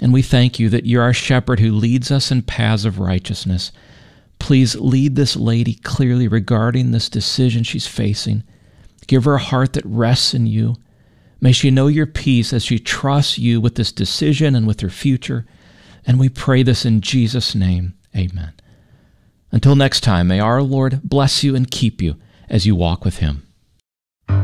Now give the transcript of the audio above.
And we thank you that you're our shepherd who leads us in paths of righteousness. Please lead this lady clearly regarding this decision she's facing. Give her a heart that rests in you. May she know your peace as she trusts you with this decision and with her future. And we pray this in Jesus' name. Amen. Until next time, may our Lord bless you and keep you as you walk with him.